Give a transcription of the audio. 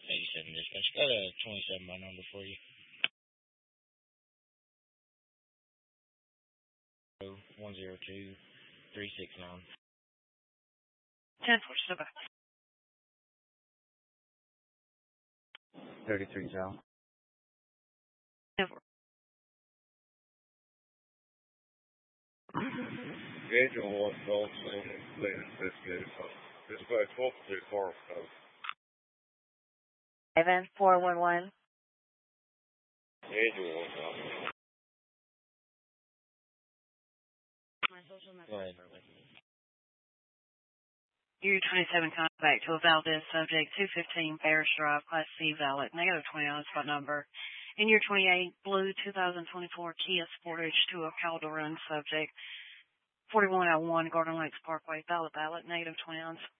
87 dispatch. Got a 27 by number for you. 102369. 10-4, okay. 33 South. 10-4. Angel 1 Gulf, please investigate. Dispatch 12 to Forest Coast. 411. Angel 1 Gulf. Go ahead. U-27 contact to a Valdez subject, 215 Paris Drive, Class C, valid, negative 29 spot number. In U-28 blue 2024 Kia Sportage to a Calderon subject, 4101 Garden Lakes Parkway, valid, negative 29.